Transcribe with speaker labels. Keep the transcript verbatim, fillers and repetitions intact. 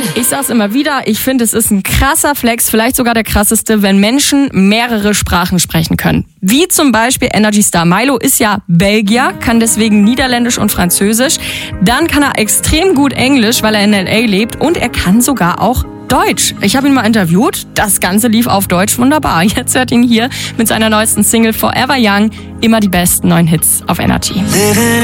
Speaker 1: Ich sag's immer wieder, ich finde, es ist ein krasser Flex, vielleicht sogar der krasseste, wenn Menschen mehrere Sprachen sprechen können. Wie zum Beispiel Energy Star Milo ist ja Belgier, kann deswegen Niederländisch und Französisch. Dann kann er extrem gut Englisch, weil er in L A lebt, und er kann sogar auch Deutsch. Ich habe ihn mal interviewt, das Ganze lief auf Deutsch wunderbar. Jetzt hört ihn hier mit seiner neuesten Single Forever Young, immer die besten neuen Hits auf Energy.